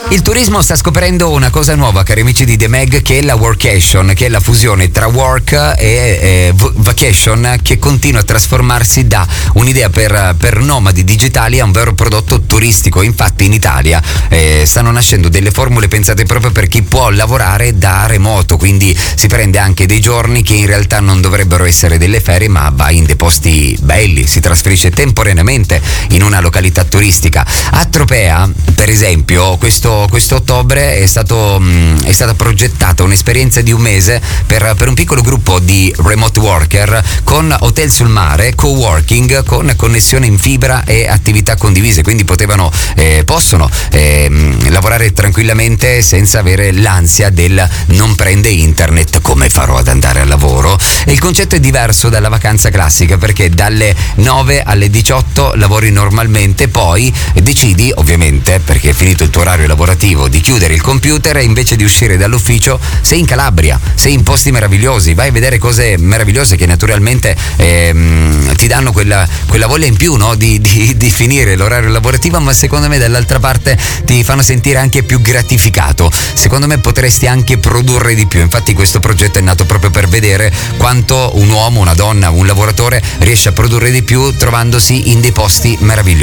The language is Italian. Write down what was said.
Il turismo sta scoprendo una cosa nuova, cari amici di The Meg, che è la workation, che è la fusione tra work e vacation, che continua a trasformarsi da un'idea per nomadi digitali a un vero prodotto turistico. Infatti in Italia stanno nascendo delle formule pensate proprio per chi può lavorare da remoto, quindi si prende anche dei giorni che in realtà non dovrebbero essere delle ferie, ma va in dei posti belli, si trasferisce temporaneamente in una località turistica. A Tropea, per esempio, questo ottobre è stata progettata un'esperienza di un mese per un piccolo gruppo di remote worker con hotel sul mare, co-working con connessione in fibra e attività condivise, quindi possono lavorare tranquillamente senza avere l'ansia del non prende internet, come farò ad andare al lavoro. E il concetto è diverso dalla vacanza classica, perché dalle 9 alle 18 lavori normalmente, poi decidi, ovviamente perché è finito il tuo orario lavorativo, di chiudere il computer e invece di uscire dall'ufficio sei in Calabria, sei in posti meravigliosi, vai a vedere cose meravigliose che naturalmente ti danno quella voglia in più, no? di finire l'orario lavorativo, ma secondo me dall'altra parte ti fanno sentire anche più gratificato. Secondo me potresti anche produrre di più. Infatti questo progetto è nato proprio per vedere quanto un uomo, una donna, un lavoratore riesce a produrre di più trovandosi in dei posti meravigliosi.